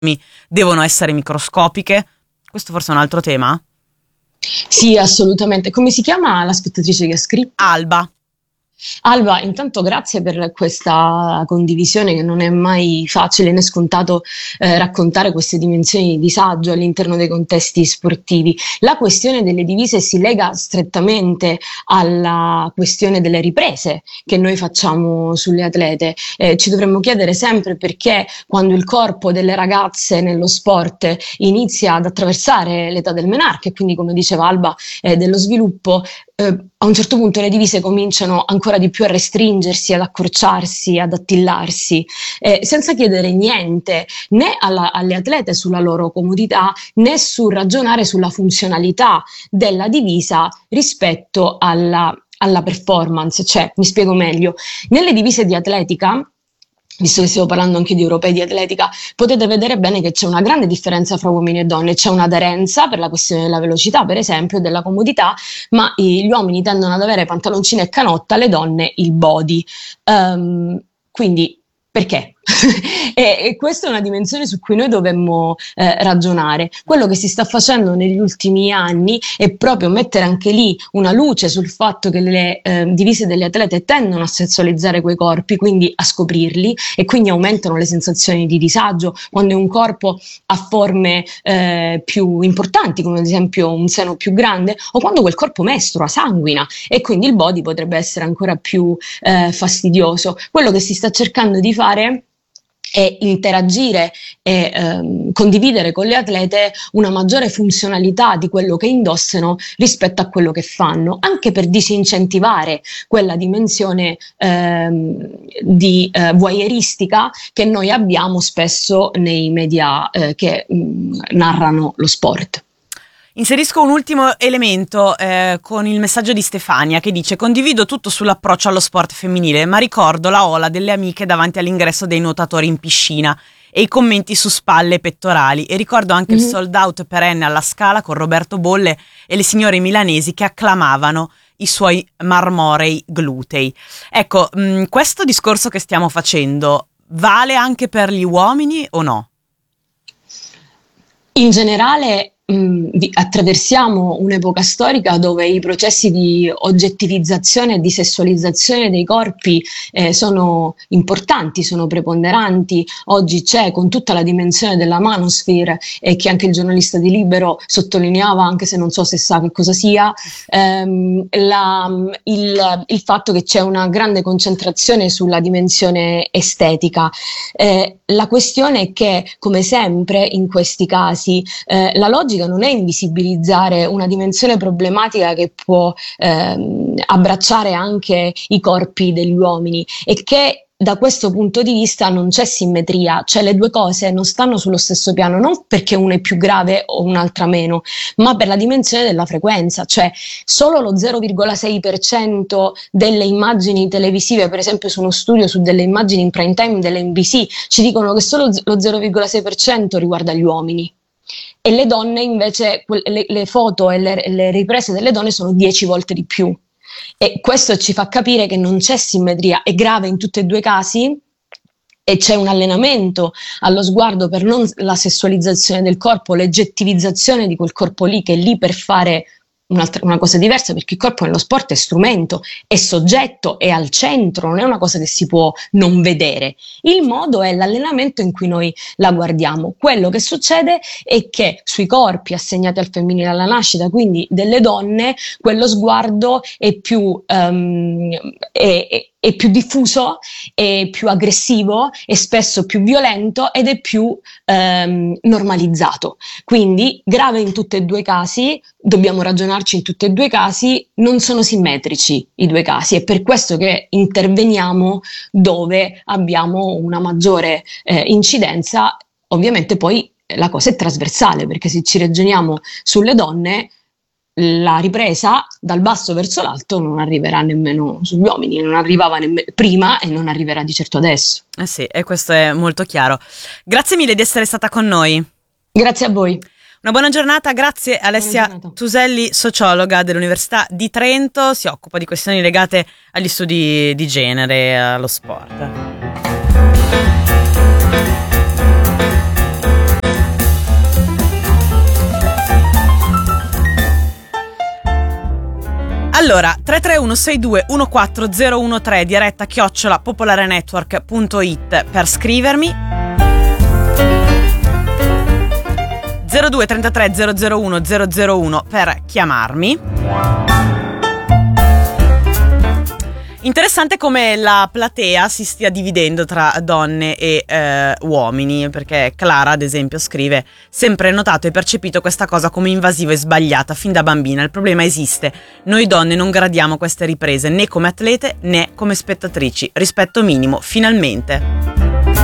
devono essere microscopiche? Questo forse è un altro tema? Sì, assolutamente. Come si chiama la spettatrice che ha scritto? Alba. Alba, intanto grazie per questa condivisione, che non è mai facile né scontato raccontare queste dimensioni di disagio all'interno dei contesti sportivi. La questione delle divise si lega strettamente alla questione delle riprese che noi facciamo sulle atlete. Ci dovremmo chiedere sempre perché, quando il corpo delle ragazze nello sport inizia ad attraversare l'età del menarche, e quindi, come diceva Alba, dello sviluppo, a un certo punto le divise cominciano ancora di più a restringersi, ad accorciarsi, ad attillarsi, senza chiedere niente né alle atlete sulla loro comodità, né su ragionare sulla funzionalità della divisa rispetto alla performance. Cioè, mi spiego meglio, nelle divise di atletica, visto che stiamo parlando anche di europei di atletica, potete vedere bene che c'è una grande differenza fra uomini e donne. C'è un'aderenza per la questione della velocità, per esempio, e della comodità, ma gli uomini tendono ad avere pantaloncini e canotta, le donne il body. Quindi perché? E questa è una dimensione su cui noi dovremmo ragionare. Quello che si sta facendo negli ultimi anni è proprio mettere anche lì una luce sul fatto che le divise delle atlete tendono a sessualizzare quei corpi, quindi a scoprirli, e quindi aumentano le sensazioni di disagio quando un corpo ha forme più importanti, come ad esempio un seno più grande, o quando quel corpo mestrua, sanguina, e quindi il body potrebbe essere ancora più fastidioso. Quello che si sta cercando di fare è interagire e condividere con le atlete una maggiore funzionalità di quello che indossano rispetto a quello che fanno, anche per disincentivare quella dimensione di voyeuristica che noi abbiamo spesso nei media che narrano lo sport. Inserisco un ultimo elemento con il messaggio di Stefania, che dice: condivido tutto sull'approccio allo sport femminile, ma ricordo la ola delle amiche davanti all'ingresso dei nuotatori in piscina e i commenti su spalle e pettorali, e ricordo anche il sold out perenne alla Scala con Roberto Bolle e le signore milanesi che acclamavano i suoi marmorei glutei. Ecco, questo discorso che stiamo facendo vale anche per gli uomini o no? In generale attraversiamo un'epoca storica dove i processi di oggettivizzazione e di sessualizzazione dei corpi sono importanti, sono preponderanti. Oggi c'è, con tutta la dimensione della manosphere, che anche il giornalista di Libero sottolineava, anche se non so se sa che cosa sia, il fatto che c'è una grande concentrazione sulla dimensione estetica. La questione è che, come sempre in questi casi, la logica non è invisibilizzare una dimensione problematica che può abbracciare anche i corpi degli uomini, e che da questo punto di vista non c'è simmetria, cioè le due cose non stanno sullo stesso piano, non perché una è più grave o un'altra meno, ma per la dimensione della frequenza. Cioè solo lo 0,6% delle immagini televisive, per esempio su uno studio su delle immagini in prime time delle NBC, ci dicono che solo lo 0,6% riguarda gli uomini. E le donne invece, le foto e le riprese delle donne sono 10 volte di più. E questo ci fa capire che non c'è simmetria, è grave in tutti e due i casi, e c'è un allenamento allo sguardo per non la sessualizzazione del corpo, l'oggettivizzazione di quel corpo lì, che è lì per fare una cosa diversa, perché il corpo nello sport è strumento, è soggetto, è al centro, non è una cosa che si può non vedere. Il modo è l'allenamento in cui noi la guardiamo. Quello che succede è che sui corpi assegnati al femminile alla nascita, quindi delle donne, quello sguardo è più è più diffuso, è più aggressivo, è spesso più violento ed è più normalizzato. Quindi grave in tutti e due i casi, dobbiamo ragionarci in tutti e due i casi, non sono simmetrici i due casi, è per questo che interveniamo dove abbiamo una maggiore incidenza. Ovviamente poi la cosa è trasversale, perché se ci ragioniamo sulle donne, la ripresa dal basso verso l'alto non arriverà nemmeno sugli uomini, non arrivava prima e non arriverà di certo adesso. Sì, e questo è molto chiaro. Grazie mille di essere stata con noi. Grazie a voi. Una buona giornata, grazie Alessia Tuselli, sociologa dell'Università di Trento, si occupa di questioni legate agli studi di genere e allo sport. Allora, 331-6214-013, diretta @popolarenetwork.it per scrivermi. 02 33 001 001 per chiamarmi. Interessante come la platea si stia dividendo tra donne e uomini, perché Clara, ad esempio, scrive: sempre notato e percepito questa cosa come invasiva e sbagliata fin da bambina. Il problema esiste. Noi donne non gradiamo queste riprese né come atlete né come spettatrici. Rispetto minimo, finalmente.